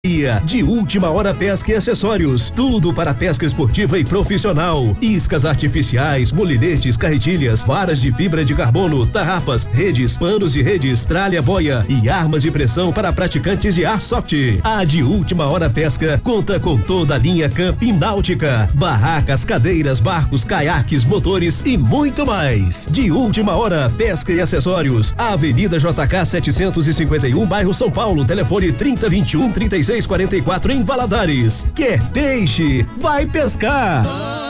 De Última Hora Pesca e Acessórios, tudo para pesca esportiva e profissional. Iscas artificiais, molinetes, carretilhas, varas de fibra de carbono, tarrafas, redes, panos de redes, tralha boia e armas de pressão para praticantes de airsoft. A De Última Hora Pesca conta com toda a linha camping náutica, barracas, cadeiras, barcos, caiaques, motores e muito mais. De Última Hora Pesca e Acessórios, Avenida JK 751, bairro São Paulo, telefone 3021-3644 em Valadares. Quer peixe? Vai pescar!